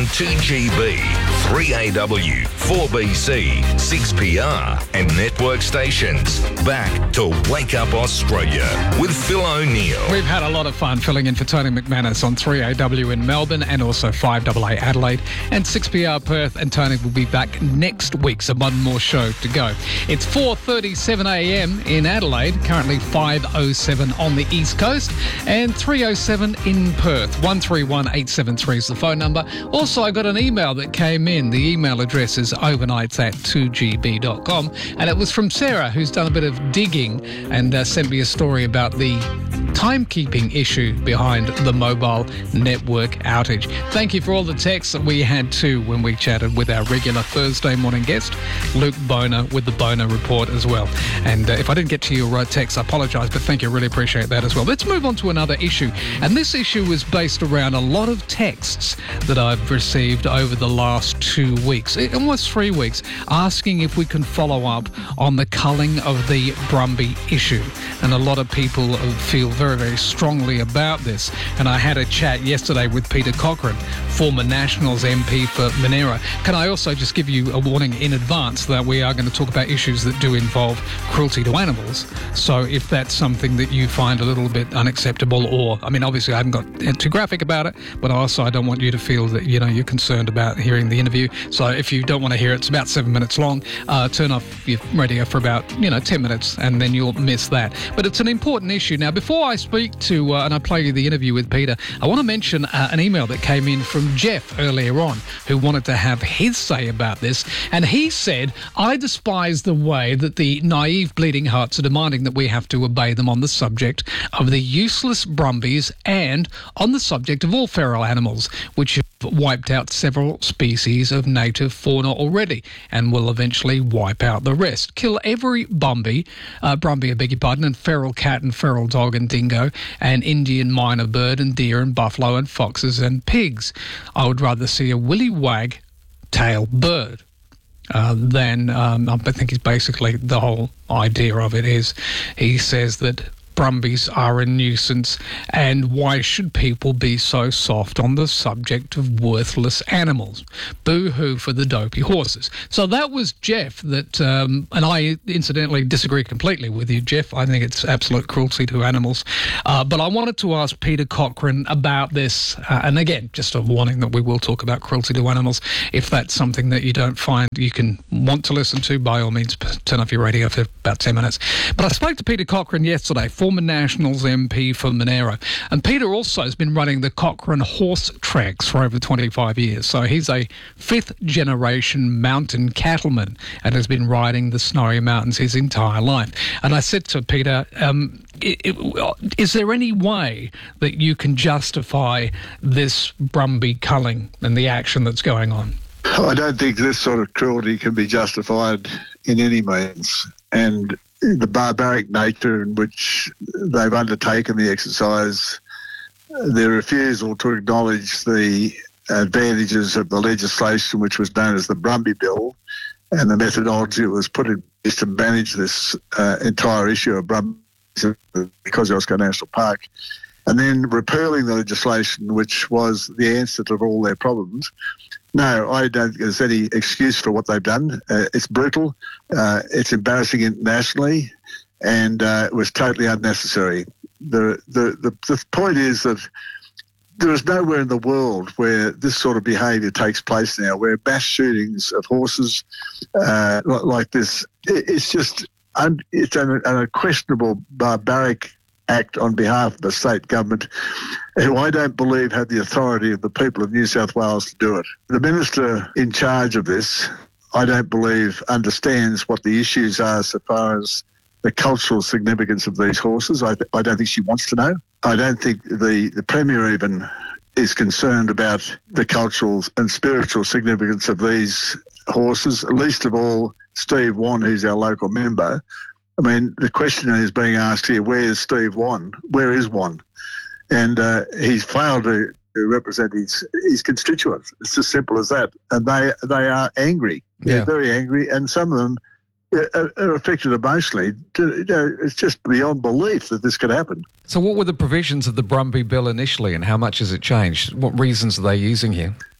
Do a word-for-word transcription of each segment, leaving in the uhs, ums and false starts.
on two G B, three A W, four B C, six P R and network stations. Back to Wake Up Australia with Phil O'Neill. We've had a lot of fun filling in for Tony McManus on three A W in Melbourne and also five A A Adelaide and six P R Perth, and Tony will be back next week, so one more show to go. It's four thirty-seven a m in Adelaide, currently five oh seven on the East Coast and three oh seven in Perth. one three one eight seven three is the phone number. Also, I got an email that came in. The email address is overnights at two g b dot com, and it was from Sarah, who's done a bit of digging and uh, sent me a story about the timekeeping issue behind the mobile network outage. Thank you for all the texts that we had too when we chatted with our regular Thursday morning guest, Luke Boner, with the Boner Report as well. And uh, if I didn't get to your uh, text, I apologise, but thank you, really appreciate that as well. Let's move on to another issue. And this issue is based around a lot of texts that I've received over the last two weeks, almost three weeks, asking if we can follow up on the culling of the Brumby issue. And a lot of people feel very, very strongly about this. And I had a chat yesterday with Peter Cochrane, former Nationals M P for Monera. Can I also just give you a warning in advance that we are going to talk about issues that do involve cruelty to animals. So if that's something that you find a little bit unacceptable, or, I mean, obviously I haven't got too graphic about it, but also I don't want you to feel that, you know, you're concerned about hearing the interview. So if you don't want to hear it, it's about seven minutes long, uh, turn off your radio for about, you know, ten minutes, and then you'll miss that. But it's an important issue. Now, before I speak to, uh, and I play you the interview with Peter, I want to mention uh, an email that came in from Jeff earlier on, who wanted to have his say about this. And he said, I despise the way that the naive bleeding hearts are demanding that we have to obey them on the subject of the useless Brumbies and on the subject of all feral animals, which have wiped out several species of native fauna already and will eventually wipe out the rest. Kill every Brumby, uh, Brumby, I beg your pardon, and feral cat and feral dog and dingo and Indian minor bird and deer and buffalo and foxes and pigs. I would rather see a willy wag tail bird. Uh, then um, I think it's basically the whole idea of it is he says that Brumbies are a nuisance, and why should people be so soft on the subject of worthless animals? Boo-hoo for the dopey horses. So that was Jeff, that, um, and I incidentally disagree completely with you, Jeff. I think it's absolute cruelty to animals. Uh, but I wanted to ask Peter Cochrane about this, uh, and again, just a warning that we will talk about cruelty to animals. If that's something that you don't find you can want to listen to, by all means, turn off your radio for about ten minutes. But I spoke to Peter Cochrane yesterday, former Nationals M P for Monera. And Peter also has been running the Cochrane horse tracks for over twenty-five years. So he's a fifth-generation mountain cattleman and has been riding the snowy mountains his entire life. And I said to Peter, um, it, it, is there any way that you can justify this Brumby culling and the action that's going on? I don't think this sort of cruelty can be justified in any means. And the barbaric nature in which they've undertaken the exercise, their refusal to acknowledge the advantages of the legislation which was known as the Brumby Bill and the methodology that was put in place to manage this uh, entire issue of Brumbies because of Oscar National Park, and then repealing the legislation which was the answer to all their problems. No, I don't think there's any excuse for what they've done. Uh, it's brutal, uh, it's embarrassing internationally, and uh, it was totally unnecessary. The, the the the point is that there is nowhere in the world where this sort of behaviour takes place now, where mass shootings of horses uh, like this, it, it's just un, it's an, an unquestionable barbaric act on behalf of the state government, who I don't believe have the authority of the people of New South Wales to do it. The minister in charge of this, I don't believe, understands what the issues are so far as the cultural significance of these horses. I, th- I don't think she wants to know. I don't think the, the Premier even is concerned about the cultural and spiritual significance of these horses, least of all Steve Wan, who's our local member. I mean, the question is being asked here, where is Steve Wan? Where is Wan? And uh, he's failed to, to represent his, his constituents. It's as simple as that. And they they are angry. Yeah. They're very angry, and some of them are, are affected emotionally. You know, it's just beyond belief that this could happen. So what were the provisions of the Brumby Bill initially, and how much has it changed? What reasons are they using here?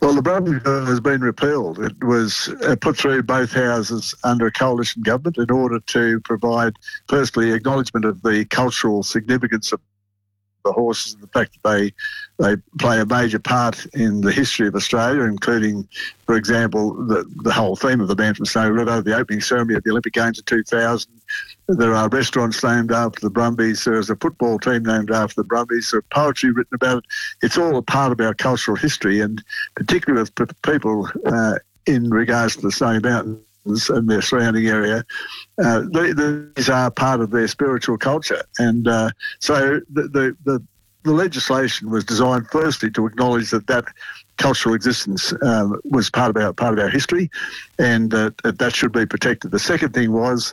Well, the Brumbies Bill has been repealed. It was uh, put through both houses under a coalition government in order to provide, firstly, acknowledgement of the cultural significance of the horses and the fact that they they play a major part in the history of Australia, including, for example, the, the whole theme of the Man from Snowy River, the opening ceremony at the Olympic Games of two thousand. There are restaurants named after the Brumbies. There's a football team named after the Brumbies. There's poetry written about it. It's all a part of our cultural history, and particularly with p- people uh, in regards to the Snowy Mountains and their surrounding area, uh, they, these are part of their spiritual culture. And uh, so the, the, the, the legislation was designed firstly to acknowledge that that cultural existence um, was part of our part of our history, and uh, that that should be protected. The second thing was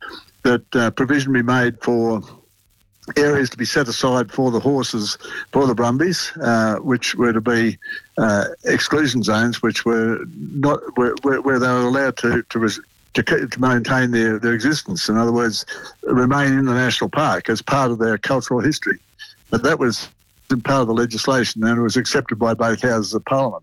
that uh, provision be made for areas to be set aside for the horses, for the Brumbies, uh, which were to be uh, exclusion zones, which were not where, where, where they were allowed to to, res, to to maintain their, their existence. In other words, remain in the national park as part of their cultural history. But that was part of the legislation, and it was accepted by both houses of Parliament.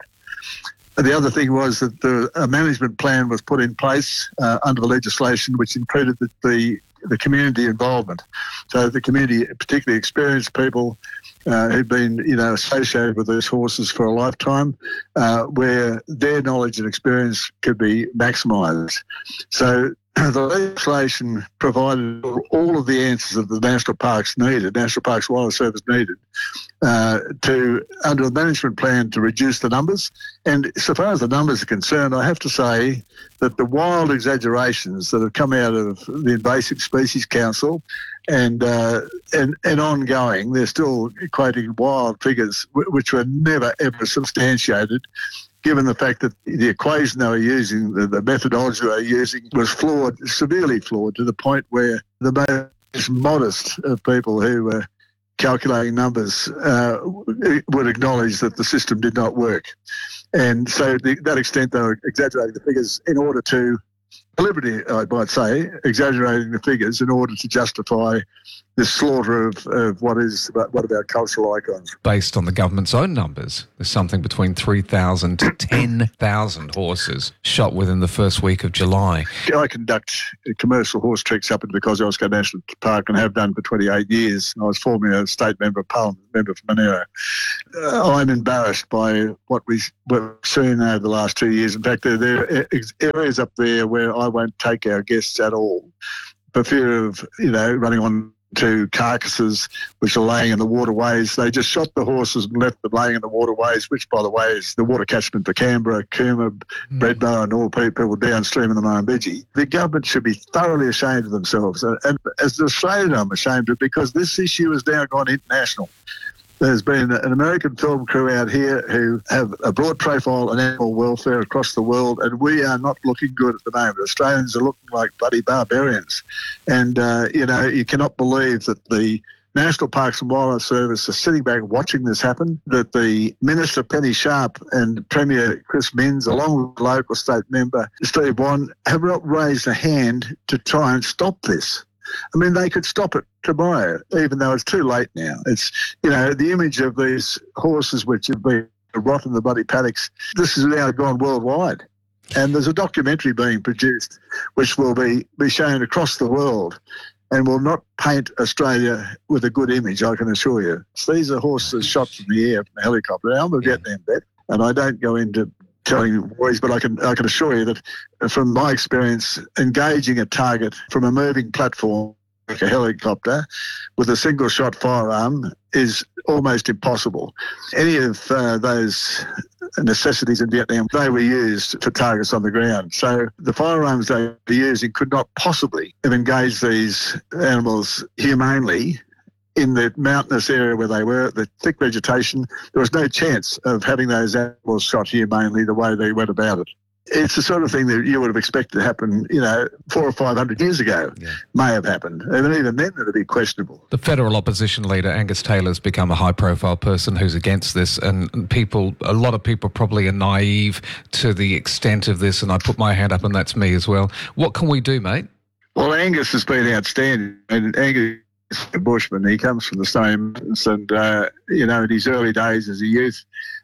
And the other thing was that the, a management plan was put in place uh, under the legislation, which included the, the the community involvement. So the community, particularly experienced people uh, who've been, you know, associated with these horses for a lifetime, uh, where their knowledge and experience could be maximised. So the legislation provided all of the answers that the national parks needed, National Parks Wildlife Service needed, uh, to under the management plan to reduce the numbers. And so far as the numbers are concerned, I have to say that the wild exaggerations that have come out of the Invasive Species Council and uh, and, and ongoing, they're still quoting wild figures w- which were never ever substantiated, given the fact that the equation they were using, the, the methodology they were using was flawed, severely flawed, to the point where the most modest of people who were calculating numbers uh, would acknowledge that the system did not work. And so to that extent they were exaggerating the figures in order to, deliberately I might say, exaggerating the figures in order to justify this slaughter of, of what is one of our cultural icons. Based on the government's own numbers, there's something between three thousand to ten thousand horses shot within the first week of July. I conduct commercial horse treks up into the Kosciuszko National Park and have done for twenty-eight years. I was formerly a state member of Parliament, member for Monero. Uh, I'm embarrassed by what we've seen over the last two years. In fact, there, there are areas up there where I won't take our guests at all for fear of, you know, running on to carcasses which are laying in the waterways. They just shot the horses and left them laying in the waterways, which, by the way, is the water catchment for Canberra, Cooma, mm. Breadbow and all people downstream in the Murrumbidgee. The government should be thoroughly ashamed of themselves. And as an Australian, I'm ashamed of it because this issue has now gone international. There's been an American film crew out here who have a broad profile on animal welfare across the world, and we are not looking good at the moment. Australians are looking like bloody barbarians. And, uh, you know, you cannot believe that the National Parks and Wildlife Service are sitting back watching this happen, that the Minister Penny Sharp and Premier Chris Minns, along with the local state member Steve Wan, have not raised a hand to try and stop this. I mean, they could stop it tomorrow, even though it's too late now. It's, you know, the image of these horses which have been rot in the bloody paddocks, this has now gone worldwide. And there's a documentary being produced which will be, be shown across the world and will not paint Australia with a good image, I can assure you. These are horses shot from the air from a helicopter. I'm a Vietnam vet, and I don't go into telling boys, but I can I can assure you that from my experience, engaging a target from a moving platform like a helicopter with a single shot firearm is almost impossible. Any of uh, those necessities in Vietnam, they were used for targets on the ground. So the firearms they were using could not possibly have engaged these animals humanely in the mountainous area where they were, the thick vegetation. There was no chance of having those animals shot humanely the way they went about it. It's the sort of thing that you would have expected to happen, you know, four or five hundred years ago. Yeah. May have happened. And even then, it would be questionable. The federal opposition leader, Angus Taylor's become a high-profile person who's against this, and people, a lot of people probably are naive to the extent of this, and I put my hand up, and that's me as well. What can we do, mate? Well, Angus has been outstanding. And Angus a bushman. He comes from the same mountains, and uh, you know, in his early days as a youth,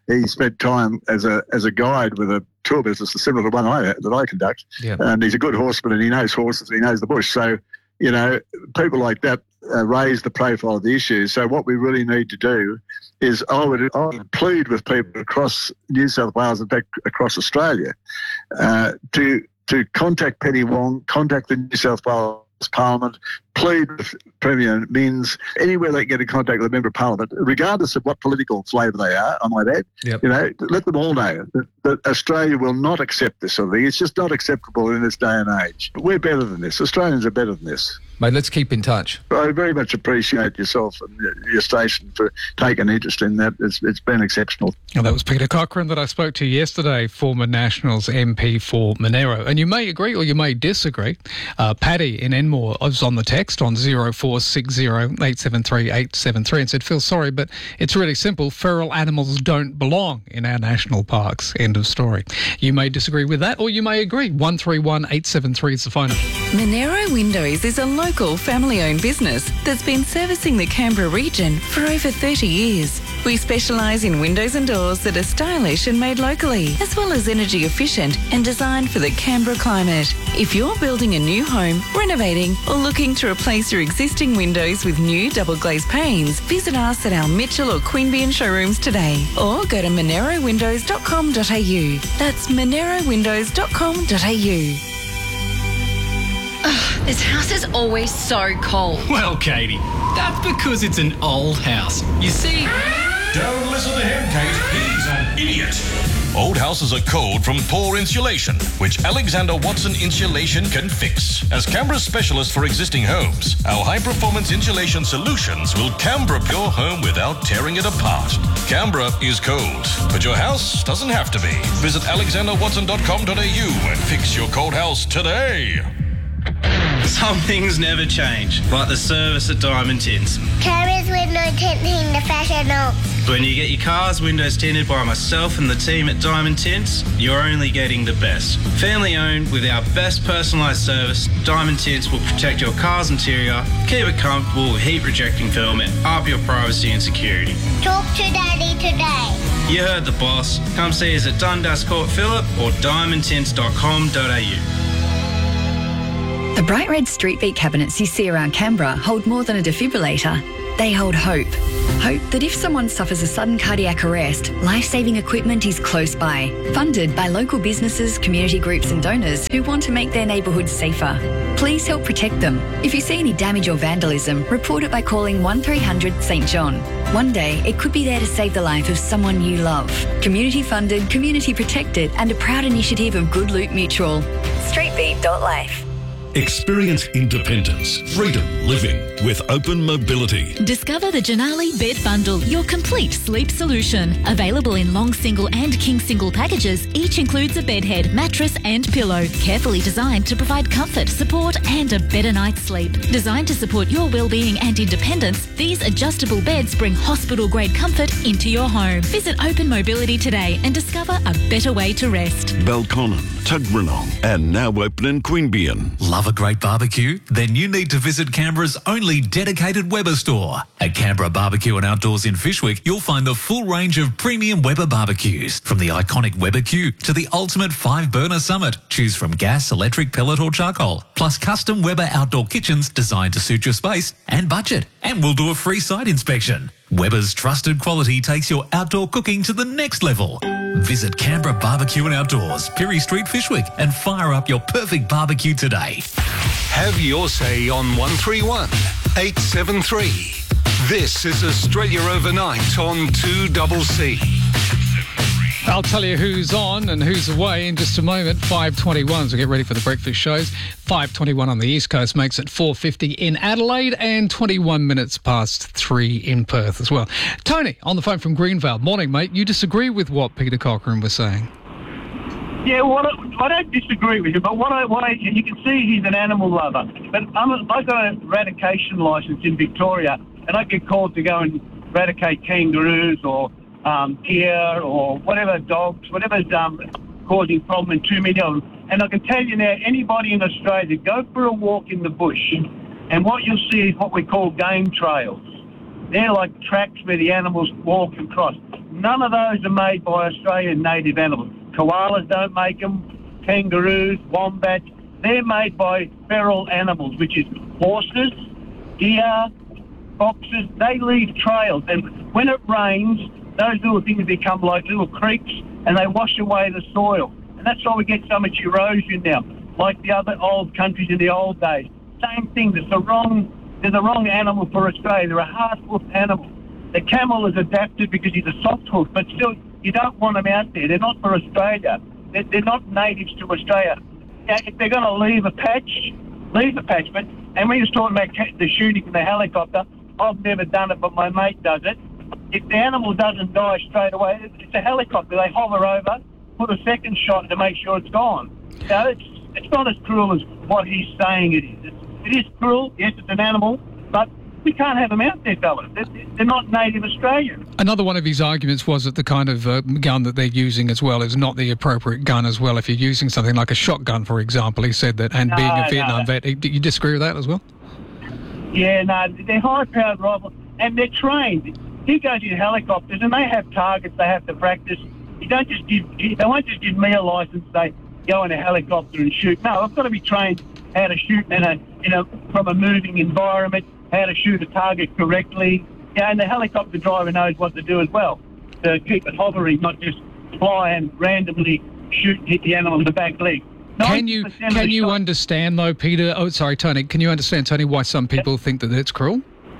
he spent time as a as a guide with a tour business similar to the one I that I conduct. Yeah. And he's a good horseman, and he knows horses, he knows the bush. So, you know, people like that uh, raise the profile of the issue. So what we really need to do is I would, I would plead with people across New South Wales, in fact, across Australia, uh, to to contact Penny Wong, contact the New South Wales Parliament, plead with Premier Minns, anywhere they can get in contact with a Member of Parliament, regardless of what political flavour they are, I might add. Yep. You know, let them all know that, that Australia will not accept this sort of thing. It's just not acceptable in this day and age. We're better than this. Australians are better than this. Mate, let's keep in touch. I very much appreciate yourself and your station for taking interest in that. It's, it's been exceptional. And that was Peter Cochrane that I spoke to yesterday, former Nationals M P for Monero. And you may agree or you may disagree. Uh, Paddy in Enmore was on the text on zero four six zero eight seven three eight seven three and said, Phil, sorry, but it's really simple. Feral animals don't belong in our national parks. End of story. You may disagree with that or you may agree. one three one eight seven three is the phone. Monero Windows is a local family-owned business that's been servicing the Canberra region for over thirty years. We specialise in windows and doors that are stylish and made locally, as well as energy efficient and designed for the Canberra climate. If you're building a new home, renovating or looking to replace your existing windows with new double glazed panes, visit us at our Mitchell or Queanbeyan showrooms today or go to monero windows dot com dot a u. That's monero windows dot com dot a u. Ugh, this house is always so cold. Well, Katie, that's because it's an old house. You see... Don't listen to him, Kate. He's an idiot. Old houses are cold from poor insulation, which Alexander Watson Insulation can fix. As Canberra's specialist for existing homes, our high-performance insulation solutions will Canberra your home without tearing it apart. Canberra is cold, but your house doesn't have to be. Visit alexander watson dot com dot a u and fix your cold house today. Some things never change, like the service at Diamond Tints. Canberra's window tinting professional. When you get your car's windows tinted by myself and the team at Diamond Tints, you're only getting the best. Family owned with our best personalised service, Diamond Tints will protect your car's interior, keep it comfortable with heat rejecting film and up your privacy and security. Talk to Daddy today. You heard the boss. Come see us at Dundas Court Phillip or diamond tints dot com dot a u. The bright red street beat cabinets you see around Canberra hold more than a defibrillator. They hold hope. Hope that if someone suffers a sudden cardiac arrest, life-saving equipment is close by. Funded by local businesses, community groups and donors who want to make their neighbourhoods safer. Please help protect them. If you see any damage or vandalism, report it by calling one three hundred St John. One day, it could be there to save the life of someone you love. Community funded, community protected and a proud initiative of Good Loot Mutual. streetbeat dot life. Experience independence, freedom living with Open Mobility. Discover the Janali Bed Bundle, your complete sleep solution. Available in long single and king single packages, each includes a bed head, mattress and pillow. Carefully designed to provide comfort, support and a better night's sleep. Designed to support your well-being and independence, these adjustable beds bring hospital-grade comfort into your home. Visit Open Mobility today and discover a better way to rest. Belconnen, Tuggeranong and now open in Queanbeyan. Love a great barbecue? Then you need to visit Canberra's only dedicated Weber store. At Canberra Barbecue and Outdoors in Fyshwick, you'll find the full range of premium Weber barbecues. From the iconic Weber Q to the ultimate five-burner Summit. Choose from gas, electric, pellet or charcoal. Plus custom Weber outdoor kitchens designed to suit your space and budget. And we'll do a free site inspection. Weber's trusted quality takes your outdoor cooking to the next level. Visit Canberra Barbecue and Outdoors, Pirie Street, Fyshwick, and fire up your perfect barbecue today. Have your say on one three one eight seven three. This is Australia Overnight on two C C. I'll tell you who's on and who's away in just a moment. five twenty-one, so get ready for the breakfast shows. five twenty-one on the East Coast makes it four fifty in Adelaide and twenty-one minutes past three in Perth as well. Tony, on the phone from Greenvale. Morning, mate. You disagree with what Peter Cochrane was saying? Yeah, well, I don't disagree with you, but what I, what I, you can see he's an animal lover. But I'm a, I've got a eradication licence in Victoria, and I get called to go and eradicate kangaroos or um, deer or whatever dogs, whatever's um, causing problem, and too many of them. And I can tell you now, anybody in Australia, go for a walk in the bush, and what you'll see is what we call game trails. They're like tracks where the animals walk across. none of those are made by Australian native animals. Koalas don't make them, kangaroos, wombats. They're made by feral animals, which is horses, deer, foxes. They leave trails, and when it rains, those little things become like little creeks, and they wash away the soil. And that's why we get so much erosion now, like the other old countries in the old days. Same thing. It's the wrong, they're the wrong animal for Australia. They're a hard-hoofed animal. The camel is adapted because he's a soft-hoof, but still, you don't want them out there. They're not for Australia. They're, they're not natives to Australia. Now, if they're going to leave a patch, leave a patch. But and when you're talking about the shooting from the helicopter, I've never done it, but my mate does it. If the animal doesn't die straight away, it's a helicopter. They hover over, put a second shot to make sure it's gone. Now, it's it's not as cruel as what he's saying it is. It's, it is cruel. Yes, it's an animal, but we can't have them out there, fellas. They're, they're not native Australian. Another one of his arguments was that the kind of uh, gun that they're using as well is not the appropriate gun as well. If you're using something like a shotgun, for example, he said that, and No, being a Vietnam no. vet, do you disagree with that as well? Yeah, no, they're high-powered rifles, and they're trained. He goes in helicopters, and they have targets they have to practice. You don't just give, they won't just give me a license, say, go in a helicopter and shoot. No, I've got to be trained how to shoot in a, in a, from a moving environment, how to shoot a target correctly. Yeah, and the helicopter driver knows what to do as well, to keep it hovering, not just fly and randomly shoot and hit the animal in the back leg. Can you can you understand, though, Peter? Oh, sorry, Tony. Can you understand, Tony, why some people think that it's cruel?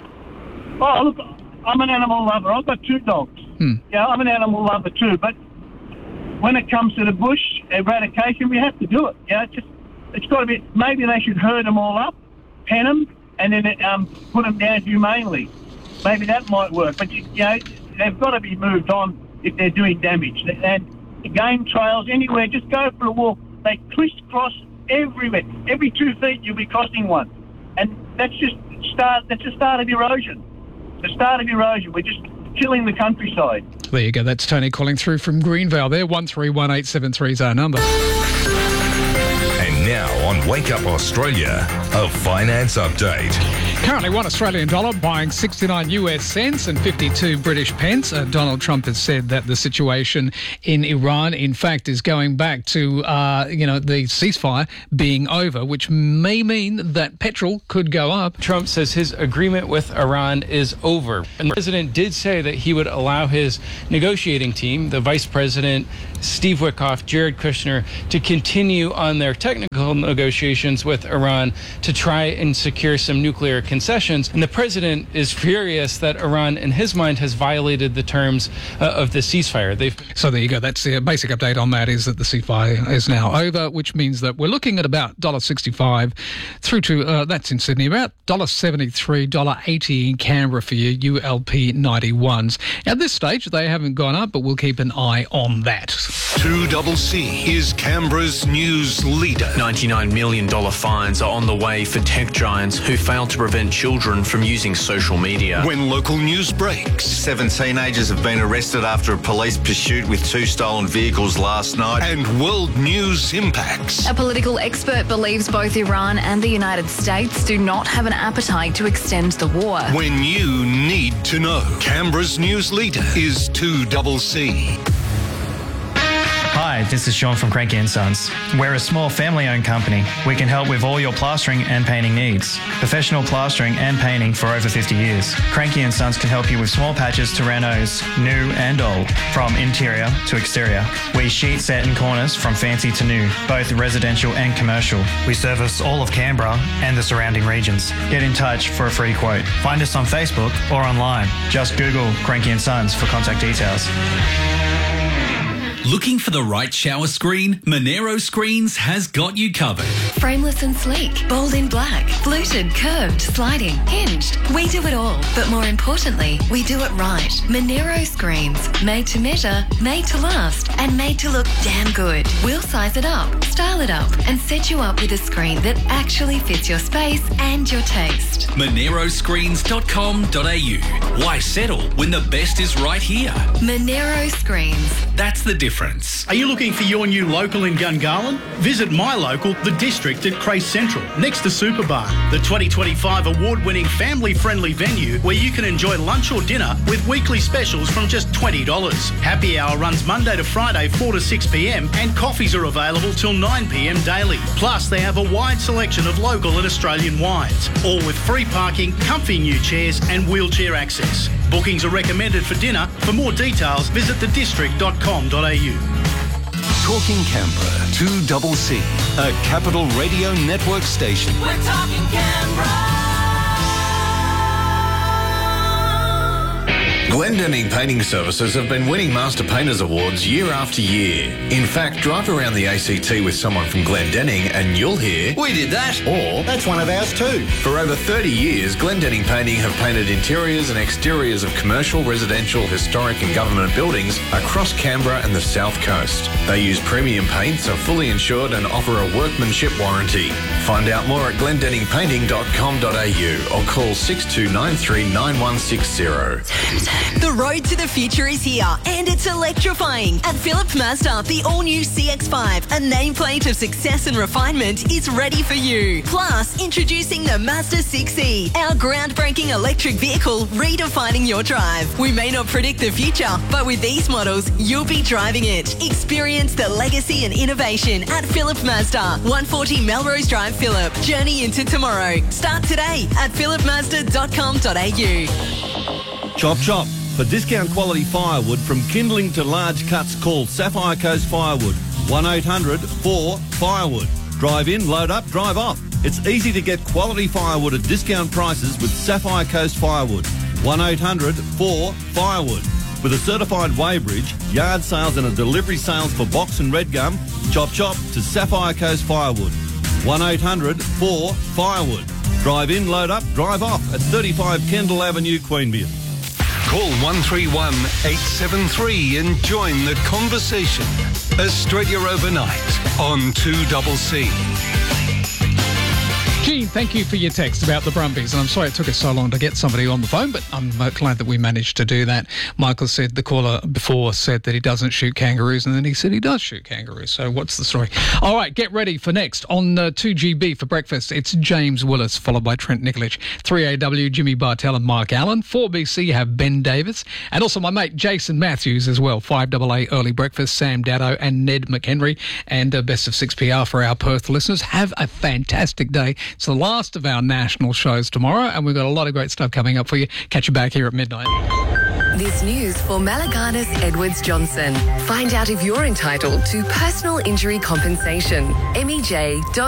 Oh, look, I'm an animal lover. I've got two dogs. Hmm. Yeah, I'm an animal lover too. But when it comes to the bush eradication, we have to do it. Yeah, it's just it's got to be. Maybe they should herd them all up, pen them, and then um, put them down humanely. Maybe that might work. But you, you know, they've got to be moved on if they're doing damage. And game trails anywhere, just go for a walk. They crisscross everywhere. Every two feet you'll be crossing one. And that's just start that's the start of erosion. The start of erosion. We're just killing the countryside. There you go. That's Tony calling through from Greenvale there. one three one eight seven three is our number. And now on Wake Up Australia, a finance update. Currently, one Australian dollar buying sixty-nine U S cents and fifty-two British pence. Uh, Donald Trump has said that the situation in Iran, in fact, is going back to, uh, you know, the ceasefire being over, which may mean that petrol could go up. Trump says his agreement with Iran is over. And the president did say that he would allow his negotiating team, the Vice President, Steve Witkoff, Jared Kushner, to continue on their technical negotiations with Iran to try and secure some nuclear concessions. And the president is furious that Iran, in his mind, has violated the terms uh, of the ceasefire. They've So there you go. That's the basic update on that, is that the ceasefire is now over, which means that we're looking at about one dollar sixty-five through to, uh, that's in Sydney, about one dollar seventy-three, one dollar eighty in Canberra for your U L P ninety-ones. At this stage, they haven't gone up, but we'll keep an eye on that. two double C is Canberra's news leader. ninety-nine million dollars fines are on the way for tech giants who failed to prevent children from using social media. When local news breaks. Seven teenagers have been arrested after a police pursuit with two stolen vehicles last night. And world news impacts. A political expert believes both Iran and the United States do not have an appetite to extend the war. When you need to know. Canberra's news leader is two double C. Hi, this is Sean from Cranky and Sons. We're a small family-owned company. We can help with all your plastering and painting needs. Professional plastering and painting for over fifty years. Cranky and Sons can help you with small patches to renos, new and old, from interior to exterior. We sheet, set and corners from fancy to new, both residential and commercial. We service all of Canberra and the surrounding regions. Get in touch for a free quote. Find us on Facebook or online. Just Google Cranky and Sons for contact details. Looking for the right shower screen? Monero Screens has got you covered. Frameless and sleek, bold in black, fluted, curved, sliding, hinged. We do it all, but more importantly, we do it right. Monero Screens, made to measure, made to last, and made to look damn good. We'll size it up, style it up, and set you up with a screen that actually fits your space and your taste. monero screens dot com dot a u. Why settle when the best is right here? Monero Screens. That's the difference. difference. Are you looking for your new local in Gungahlin? Visit my local, The District at Crace Central, next to Superbar, the twenty twenty-five award-winning family-friendly venue where you can enjoy lunch or dinner with weekly specials from just twenty dollars. Happy hour runs Monday to Friday, four to six p m, and coffees are available till nine p m daily. Plus, they have a wide selection of local and Australian wines, all with free parking, comfy new chairs and wheelchair access. Bookings are recommended for dinner. For more details, visit the district dot com dot a u. Talking Canberra, two C C, a Capital Radio Network station. We're talking Canberra. Glendenning Painting Services have been winning Master Painters Awards year after year. In fact, drive around the A C T with someone from Glendenning and you'll hear, "We did that," or "That's one of ours too." For over thirty years, Glendenning Painting have painted interiors and exteriors of commercial, residential, historic and government buildings across Canberra and the South Coast. They use premium paints, are fully insured and offer a workmanship warranty. Find out more at glendenning painting dot com dot a u or call six two nine three nine one six zero. The road to the future is here and it's electrifying. At Philip Mazda, the all-new C X five, a nameplate of success and refinement, is ready for you. Plus, introducing the Mazda six E, our groundbreaking electric vehicle redefining your drive. We may not predict the future, but with these models, you'll be driving it. Experience the legacy and innovation at Philip Mazda, one forty Melrose Drive, Phillip. Journey into tomorrow. Start today at philip mazda dot com dot a u. Chop Chop. For discount quality firewood from kindling to large cuts, call Sapphire Coast Firewood. one eight hundred four firewood. Drive in, load up, drive off. It's easy to get quality firewood at discount prices with Sapphire Coast Firewood. one eight hundred four firewood. With a certified weighbridge, yard sales and a delivery sales for box and red gum, Chop Chop to Sapphire Coast Firewood. one eight hundred four firewood. Drive in, load up, drive off at thirty-five Kendall Avenue, Queanbeyan. Call one three one eight seven three and join the conversation. Australia Overnight on two C C. Gene, thank you for your text about the Brumbies, and I'm sorry it took us so long to get somebody on the phone, but I'm uh, glad that we managed to do that. Michael said, the caller before said that he doesn't shoot kangaroos, and then he said he does shoot kangaroos. So what's the story? All right, get ready for next on uh, two G B for breakfast. It's James Willis, followed by Trent Nikolic. three A W, Jimmy Bartell and Mark Allen. four B C have Ben Davis, and also my mate Jason Matthews as well. five A A early breakfast, Sam Daddo and Ned McHenry. And uh, best of six P R for our Perth listeners. Have a fantastic day. It's the last of our national shows tomorrow, and we've got a lot of great stuff coming up for you. Catch you back here at midnight. This news for Malaganas Edwards Johnson. Find out if you're entitled to personal injury compensation. M E J dot